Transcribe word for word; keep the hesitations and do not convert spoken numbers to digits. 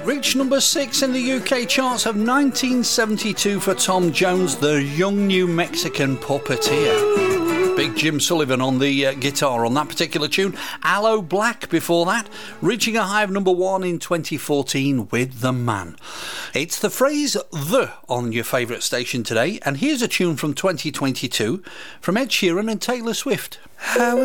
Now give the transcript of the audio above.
Reached number six in the U K charts of nineteen seventy-two for Tom Jones, the young New Mexican puppeteer. Big Jim Sullivan on the uh, guitar on that particular tune. Aloe Black before that, reaching a high of number one in twenty fourteen with The Man. It's the phrase "the" on your favourite station today, and here's a tune from twenty twenty-two from Ed Sheeran and Taylor Swift. How